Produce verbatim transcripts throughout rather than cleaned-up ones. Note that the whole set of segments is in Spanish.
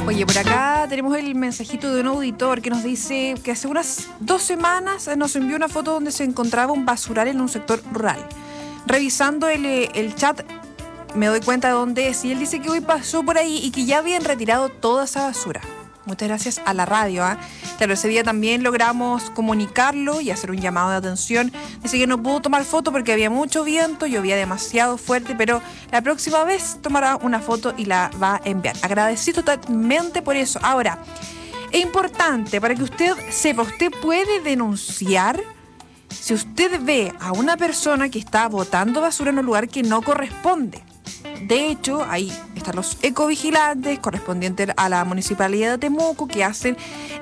Oye, por acá tenemos el mensajito de un auditor que nos dice que hace unas dos semanas nos envió una foto donde se encontraba un basural en un sector rural. Revisando el, el chat me doy cuenta de dónde es y él dice que hoy pasó por ahí y que ya habían retirado toda esa basura. Muchas gracias a la radio, ¿eh? Claro, ese día también logramos comunicarlo y hacer un llamado de atención. Dice que no pudo tomar foto porque había mucho viento, llovía demasiado fuerte, pero la próxima vez tomará una foto y la va a enviar. Agradecido totalmente por eso. Ahora, es importante para que usted sepa, usted puede denunciar si usted ve a una persona que está botando basura en un lugar que no corresponde. De hecho, ahí están los ecovigilantes correspondientes a la Municipalidad de Temuco que hacen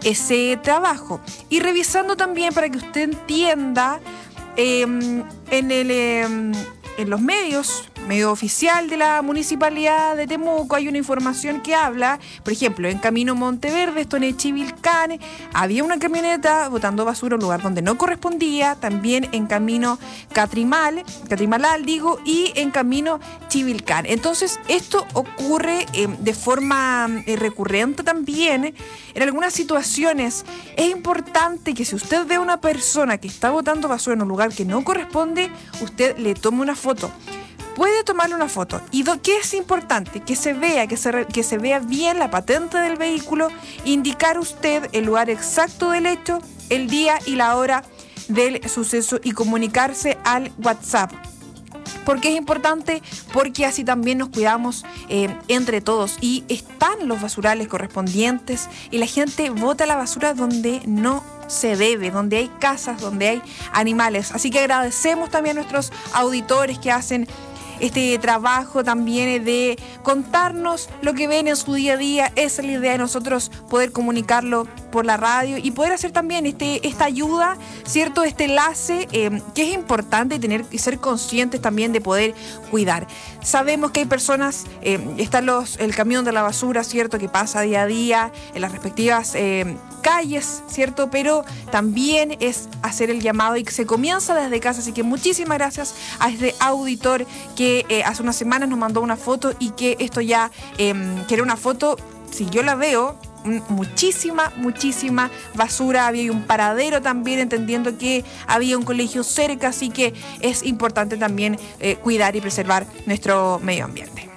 ese trabajo. Y revisando también para que usted entienda, eh, en, el, eh, en los medios, medio oficial de la Municipalidad de Temuco, hay una información que habla, por ejemplo, en Camino Monteverde, esto en Echivilcán, había una camioneta botando basura en un lugar donde no correspondía, también en Camino Catrimal, Catrimalal, digo, y en Camino Chivilcán. Entonces, esto ocurre eh, de forma eh, recurrente también. En algunas situaciones es importante que si usted ve a una persona que está botando basura en un lugar que no corresponde, usted le tome una foto. Puede tomarle una foto. ¿Y do, qué es importante? Que se vea, que se, re, que se vea bien la patente del vehículo, indicar usted el lugar exacto del hecho, el día y la hora del suceso y comunicarse al WhatsApp. ¿Por qué es importante? Porque así también nos cuidamos eh, entre todos y están los basurales correspondientes y la gente bota la basura donde no se debe, donde hay casas, donde hay animales. Así que agradecemos también a nuestros auditores que hacen este trabajo también de contarnos lo que ven en su día a día. Esa es la idea de nosotros, poder comunicarlo por la radio y poder hacer también este, esta ayuda, ¿cierto? Este enlace eh, que es importante tener y ser conscientes también de poder cuidar. Sabemos que hay personas, eh, están los, el camión de la basura, ¿cierto? Que pasa día a día en las respectivas eh, calles, ¿cierto? Pero también es hacer el llamado y que se comienza desde casa. Así que muchísimas gracias a este auditor que eh, hace unas semanas nos mandó una foto y que esto ya, eh, que era una foto, si yo la veo, muchísima, muchísima basura. Había un paradero también, entendiendo que había un colegio cerca, así que es importante también eh, cuidar y preservar nuestro medio ambiente.